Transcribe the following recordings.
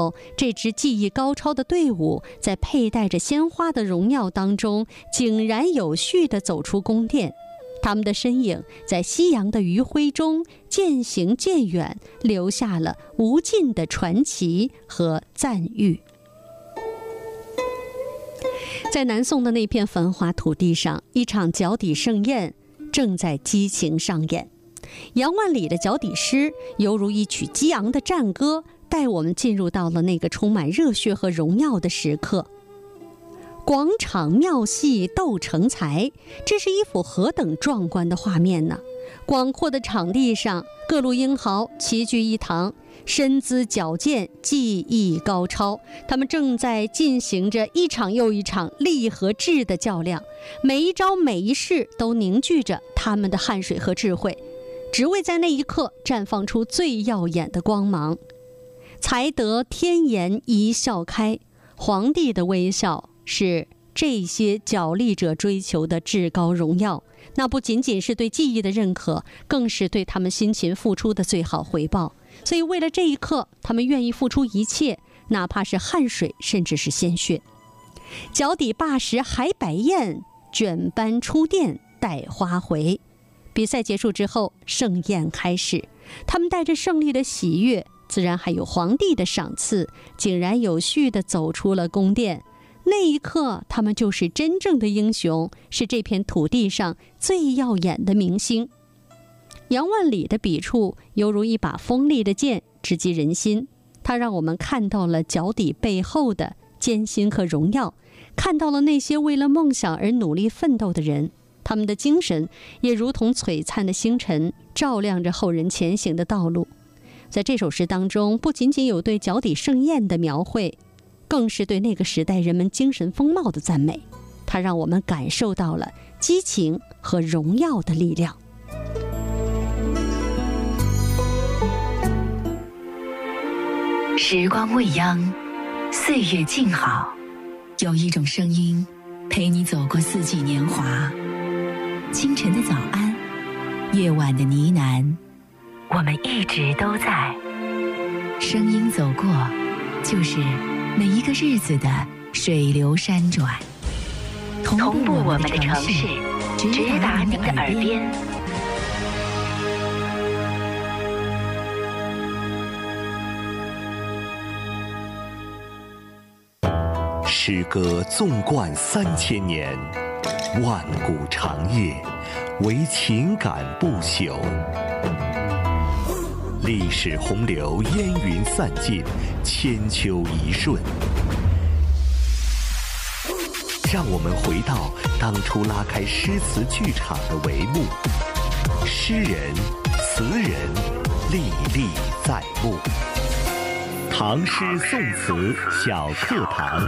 到这支技艺高超的队伍在佩戴着鲜花的荣耀当中，井然有序地走出宫殿。他们的身影在夕阳的余晖中渐行渐远，留下了无尽的传奇和赞誉。在南宋的那片繁华土地上，一场脚底盛宴正在激情上演。杨万里的脚底诗犹如一曲激昂的战歌，带我们进入到了那个充满热血和荣耀的时刻。广场庙戏斗成才，这是一幅何等壮观的画面呢！广阔的场地上，各路英豪齐聚一堂，身姿矫健，技艺高超。他们正在进行着一场又一场力和智的较量，每一招每一式都凝聚着他们的汗水和智慧，只为在那一刻绽放出最耀眼的光芒。才得天颜一笑开，皇帝的微笑是这些角力者追求的至高荣耀，那不仅仅是对技艺的认可，更是对他们辛勤付出的最好回报。所以为了这一刻，他们愿意付出一切，哪怕是汗水，甚至是鲜血。脚底罢时还摆宴，卷班出殿带花回。比赛结束之后，盛宴开始，他们带着胜利的喜悦，自然还有皇帝的赏赐，井然有序地走出了宫殿。那一刻，他们就是真正的英雄，是这片土地上最耀眼的明星。杨万里的笔触犹如一把锋利的剑，直击人心。他让我们看到了脚底背后的艰辛和荣耀，看到了那些为了梦想而努力奋斗的人，他们的精神也如同璀璨的星辰，照亮着后人前行的道路。在这首诗当中，不仅仅有对脚底盛宴的描绘，更是对那个时代人们精神风貌的赞美。它让我们感受到了激情和荣耀的力量。 时光未央，岁月静好，有一种声音陪你走过四季年华。清晨的早安，夜晚的呢喃，我们一直都在。声音走过，就是每一个日子的水流山转。同步我们的城市，直达您的耳边。 诗歌纵贯3000年，万古长夜，唯情感不朽。历史洪流烟云散尽，千秋一瞬。让我们回到当初拉开诗词剧场的帷幕，诗人、词人历历在目。唐诗宋词小课堂。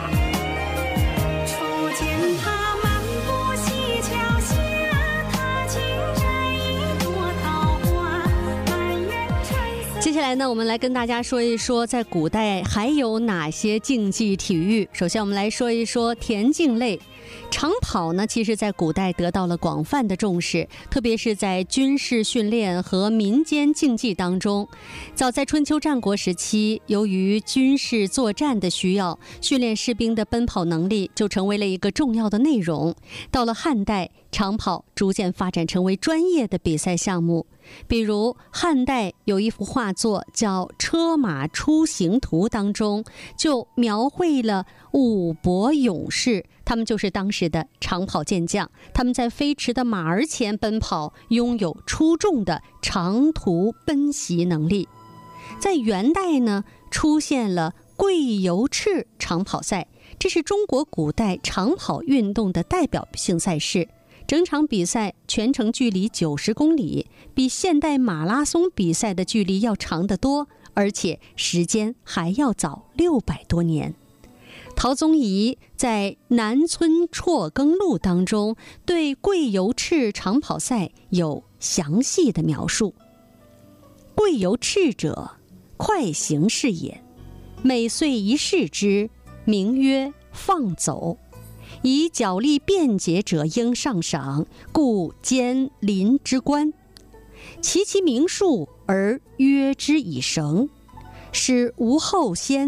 接下来呢，我们来跟大家说一说，在古代还有哪些竞技体育。首先我们来说一说田径类。长跑呢，其实在古代得到了广泛的重视，特别是在军事训练和民间竞技当中。早在春秋战国时期，由于军事作战的需要，训练士兵的奔跑能力就成为了一个重要的内容。到了汉代，长跑逐渐发展成为专业的比赛项目。比如汉代有一幅画作叫《车马出行图》，当中就描绘了五伯勇士，他们就是当时的长跑健将，他们在飞驰的马儿前奔跑，拥有出众的长途奔袭能力。在元代呢，出现了贵由赤长跑赛，这是中国古代长跑运动的代表性赛事。整场比赛全程距离90公里，比现代马拉松比赛的距离要长得多，而且时间还要早600多年。陶宗仪在《南村辍耕录》当中对贵由赤长跑赛有详细的描述。贵由赤者，快行是也，每岁一试之，名曰放走。以脚力便捷者应上赏，故兼临之官。其名数而约之以绳，使无后先，